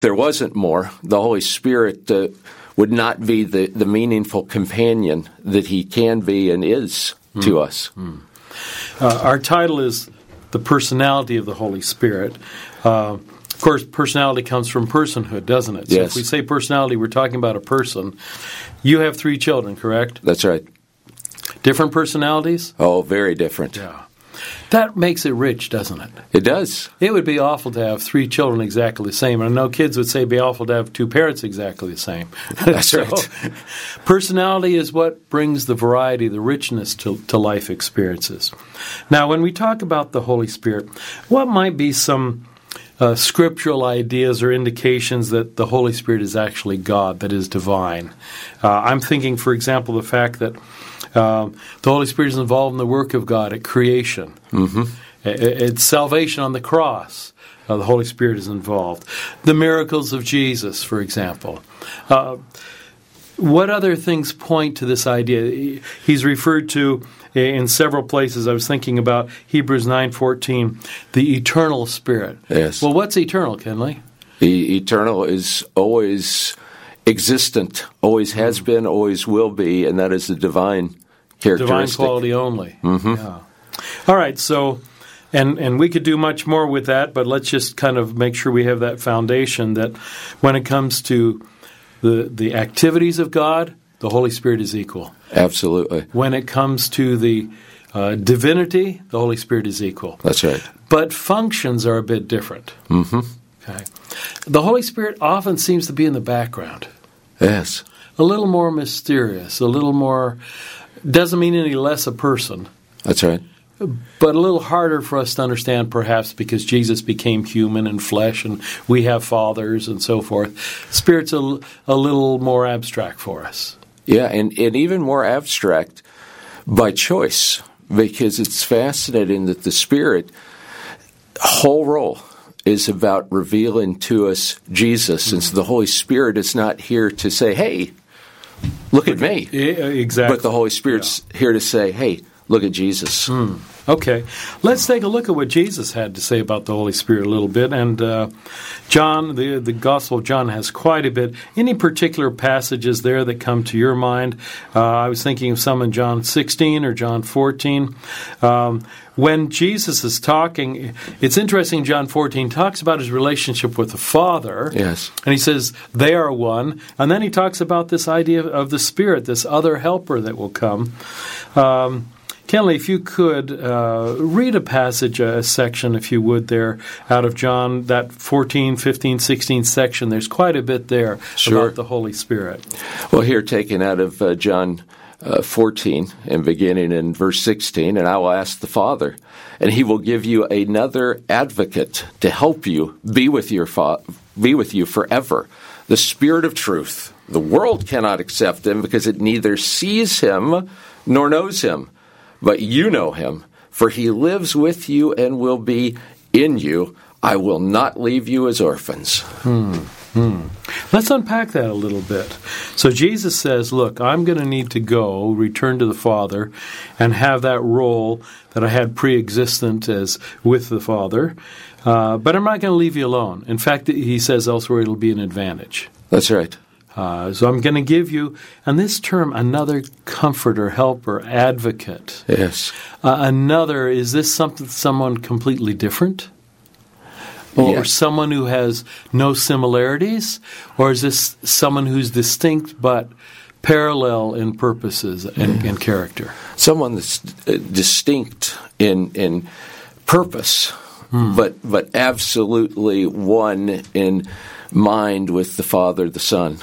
there wasn't more, the Holy Spirit would not be the meaningful companion that he can be and is to us. Our title is The Personality of the Holy Spirit. Of course, personality comes from personhood, doesn't it? So Yes. if we say personality, we're talking about a person. You have 3 children, correct? That's right. Different personalities? Oh, very different. Yeah. That makes it rich, doesn't it? It does. It would be awful to have 3 children exactly the same. And I know kids would say it'd be awful to have 2 parents exactly the same. That's right. Personality is what brings the variety, the richness to life experiences. Now, when we talk about the Holy Spirit, what might be some scriptural ideas or indications that the Holy Spirit is actually God, that is divine? I'm thinking, for example, the fact that the Holy Spirit is involved in the work of God at creation. It's salvation on the cross. The Holy Spirit is involved. The miracles of Jesus, for example. What other things point to this idea? He's referred to in several places. I was thinking about Hebrews 9:14, the eternal Spirit. Yes. Well, what's eternal, Kenley? The eternal is always existent, always has been, always will be, and that is the divine characteristic. Divine quality only. Yeah. All right, so, and we could do much more with that, but let's just kind of make sure we have that foundation that when it comes to the activities of God, the Holy Spirit is equal. Absolutely. When it comes to the divinity, the Holy Spirit is equal. That's right. But functions are a bit different. Okay. The Holy Spirit often seems to be in the background. Yes. A little more mysterious, a little more, doesn't mean any less a person, That's right. but a little harder for us to understand perhaps because Jesus became human and flesh and we have fathers and so forth. Spirit's a little more abstract for us. Yeah, and even more abstract by choice, because it's fascinating that the Spirit whole role is about revealing to us Jesus. And so the Holy Spirit is not here to say, hey, look at me. Exactly. But the Holy Spirit's here to say, hey, look at Jesus. Okay. Let's take a look at what Jesus had to say about the Holy Spirit a little bit. And John, the Gospel of John has quite a bit. Any particular passages there that come to your mind? I was thinking of some in John 16 or John 14. When Jesus is talking, it's interesting, John 14 talks about his relationship with the Father. Yes. And he says, they are one. And then he talks about this idea of the Spirit, this other helper that will come. Kenley, if you could read a passage, a section, if you would, there out of John, that 14, 15, 16 section. There's quite a bit there about the Holy Spirit. Well, here taken out of John 14 and beginning in verse 16, and I will ask the Father, and he will give you another advocate to help you be with you forever, the Spirit of truth. The world cannot accept him because it neither sees him nor knows him. But you know him, for he lives with you and will be in you. I will not leave you as orphans. Let's unpack that a little bit. So Jesus says, look, I'm going to need to go, return to the Father, and have that role that I had pre-existent as with the Father. But I'm not going to leave you alone. In fact, he says elsewhere it'll be an advantage. That's right. So I'm going to give you, and this term, another comforter, helper, advocate. Yes. Another, is this someone completely different? Or someone who has no similarities? Or is this someone who's distinct but parallel in purposes and character? Someone that's distinct in purpose, but absolutely one in mind with the Father, the Son.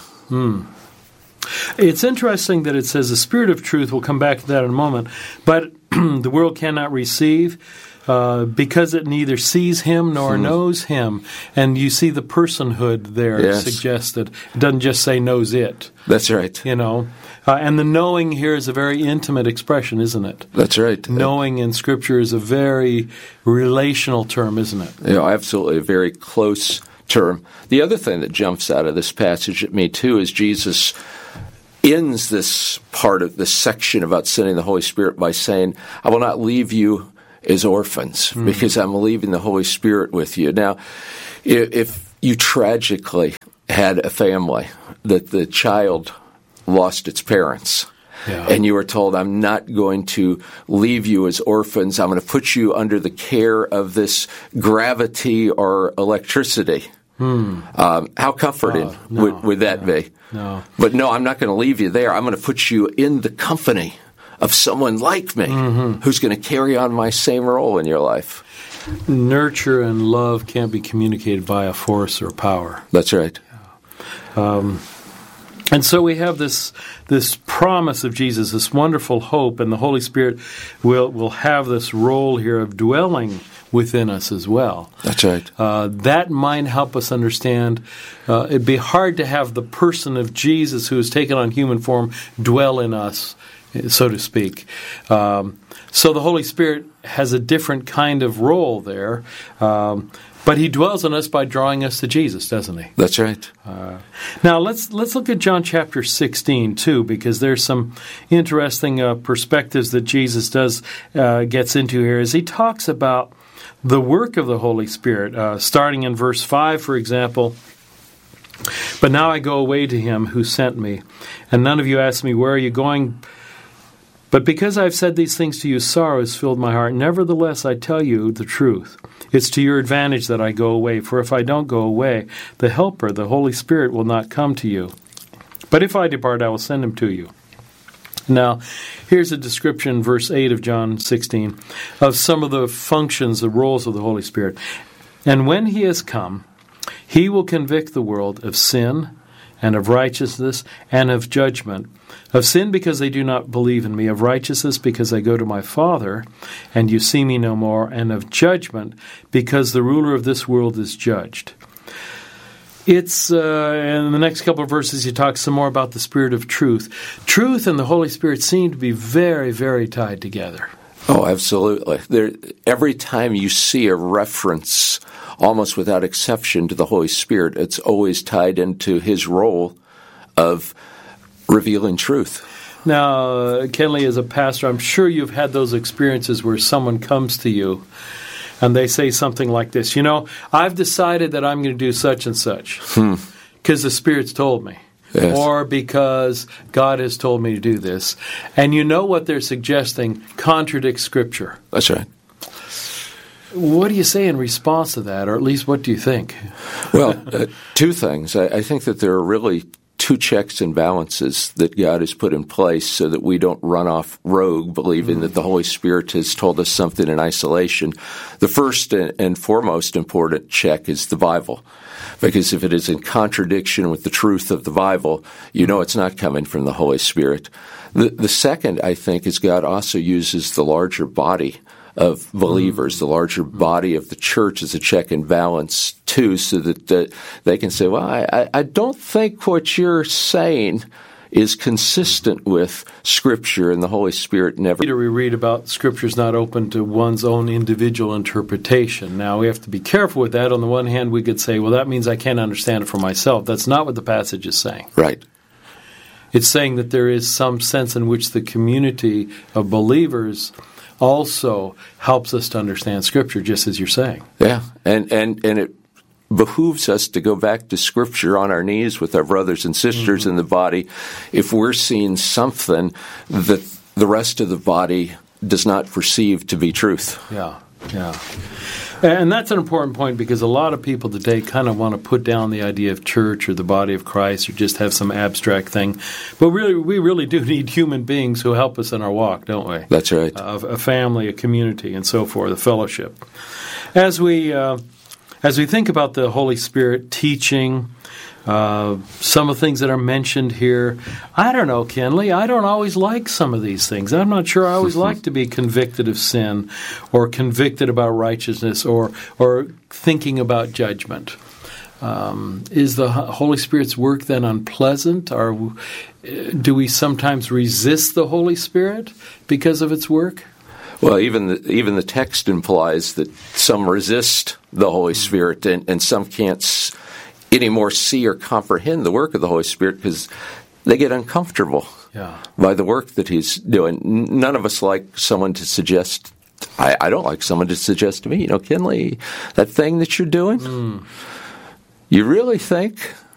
It's interesting that it says the Spirit of truth, we'll come back to that in a moment, but the world cannot receive because it neither sees him nor knows him. And you see the personhood there suggested. It doesn't just say knows it. That's right. You know, and the knowing here is a very intimate expression, isn't it? That's right. Knowing in Scripture is a very relational term, isn't it? Yeah, absolutely. A very close term. The other thing that jumps out of this passage at me, too, is Jesus ends this part of this section about sending the Holy Spirit by saying, I will not leave you as orphans because I'm leaving the Holy Spirit with you. Now, if you tragically had a family that the child lost its parents. Yeah. And you were told, I'm not going to leave you as orphans. I'm going to put you under the care of this gravity or electricity. How comforting would that be? No. But no, I'm not going to leave you there. I'm going to put you in the company of someone like me who's going to carry on my same role in your life. Nurture and love can't be communicated by a force or power. That's right. And so we have this promise of Jesus, this wonderful hope, and the Holy Spirit will have this role here of dwelling within us as well. That's right. That might help us understand. It'd be hard to have the person of Jesus who has taken on human form dwell in us, so to speak. So the Holy Spirit has a different kind of role there. But he dwells in us by drawing us to Jesus, doesn't he? That's right. Now, let's look at John chapter 16, too, because there's some interesting perspectives that Jesus gets into here as he talks about the work of the Holy Spirit, starting in verse 5, for example. But now I go away to him who sent me, and none of you ask me, where are you going? But because I've said these things to you, sorrow has filled my heart. Nevertheless, I tell you the truth. It's to your advantage that I go away, for if I don't go away, the Helper, the Holy Spirit, will not come to you. But if I depart, I will send him to you. Now, here's a description, verse 8 of John 16, of some of the functions, the roles of the Holy Spirit. And when he has come, he will convict the world of sin and of righteousness and of judgment. Of sin, because they do not believe in me. Of righteousness, because I go to my Father, and you see me no more. And of judgment, because the ruler of this world is judged. It's, in the next couple of verses, he talks some more about the Spirit of truth. Truth and the Holy Spirit seem to be very, very tied together. Oh, absolutely. Every time you see a reference, almost without exception, to the Holy Spirit, it's always tied into his role of revealing truth. Now, Kenley, as a pastor, I'm sure you've had those experiences where someone comes to you and they say something like this, I've decided that I'm going to do such and such because the Spirit's told me. Yes. Or because God has told me to do this. And you know what they're suggesting contradicts Scripture. That's right. What do you say in response to that, or at least what do you think? Well, two things. I think that there are really two checks and balances that God has put in place so that we don't run off rogue believing that the Holy Spirit has told us something in isolation. The first and foremost important check is the Bible. Because if it is in contradiction with the truth of the Bible, you know it's not coming from the Holy Spirit. The second, I think, is God also uses the larger body of believers, the larger body of the church as a check and balance, too, so that they can say, well, I don't think what you're saying is consistent with Scripture, and the Holy Spirit never... We read about Scripture's not open to one's own individual interpretation. Now, we have to be careful with that. On the one hand, we could say, well, that means I can't understand it for myself. That's not what the passage is saying. Right. It's saying that there is some sense in which the community of believers also helps us to understand Scripture, just as you're saying. Yeah, and it behooves us to go back to Scripture on our knees with our brothers and sisters in the body if we're seeing something that the rest of the body does not perceive to be truth. Yeah. And that's an important point because a lot of people today kind of want to put down the idea of church or the body of Christ or just have some abstract thing. But really, we really do need human beings who help us in our walk, don't we? That's right. A family, a community, and so forth, a fellowship. As we think about the Holy Spirit teaching, some of the things that are mentioned here, I don't know, Kenley, I don't always like some of these things. I'm not sure I always like to be convicted of sin or convicted about righteousness or thinking about judgment. Is the Holy Spirit's work then unpleasant? Or do we sometimes resist the Holy Spirit because of its work? Well, even the text implies that some resist the Holy Spirit and some can't anymore see or comprehend the work of the Holy Spirit because they get uncomfortable by the work that He's doing. None of us like someone to suggest, I don't like someone to suggest to me, Kenley, that thing that you're doing, You really think